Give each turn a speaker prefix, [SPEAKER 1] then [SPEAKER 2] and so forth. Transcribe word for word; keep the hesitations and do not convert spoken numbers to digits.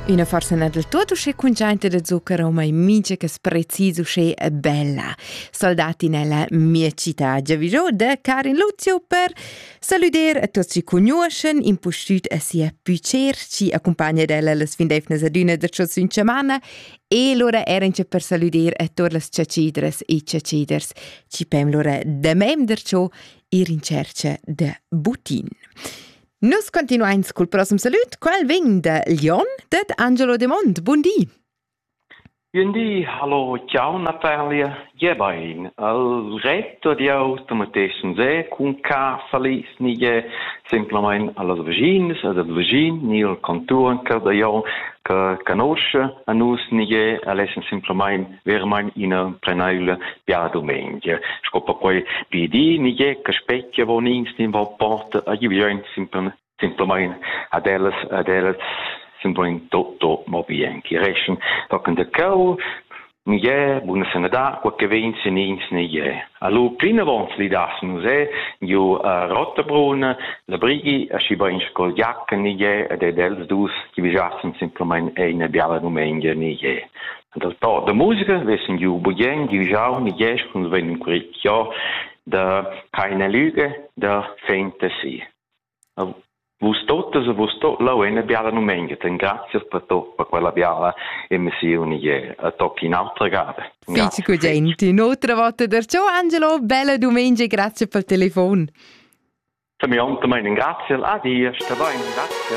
[SPEAKER 1] Una forza non del tutto usce congiante da zucchero, ma mince che sprezziso usce è bella. Soldati nella mia città. Già vi da Karin Luzio per saludare a tutti i conoscen, in postut a sia piacer, ci accompagna della le svindefne adune da ciò in settimana e l'ora erenche per saludare a tutte le ciacidres e ciaciders. Ci pem l'ora da mem der ciò ir in cerca de butin. Nus continuains col prossimo salut, quel ving de Lyon, det Angelo De Mont. Buondì.
[SPEAKER 2] Buondì, hallo, ciao Natalia. Ja, bene. Il retto di automatismo è con cafali, nije semplicemente alle vicines, alle vicine, nel contour che da io che conosce, a noi nije all'essen semplicemente veramente in prenale via domenica. Scopa poi P D, nije che specchia vonins in va porta, a io semplicemente ad elles, ad elles semplicemente tutto mobile. Che resten, toccano da cau, nije, buona sanità, qualche vince nins nije. Allo prima volta li das nous è, io a Rotterbrunn, la brighi, a Schibain Scogliac nije, ed ed els dus, che vi jassen semplicemente e in biala domenica nije. Dal to da musica, vessen io buien, io jau, nije, con ven in curicchio, da keine Lüge, da fantasy. Vus totes e vus tot la uena biala domenica. Ten grazie per tot, per quella biala emissione che a tocchi in altra gare.
[SPEAKER 1] Fici cugenti, un'altra volta der ciao Angelo, bella domenica e grazie per il telefono.
[SPEAKER 2] Fammi onta meinen grazie, addio, sta bene, grazie.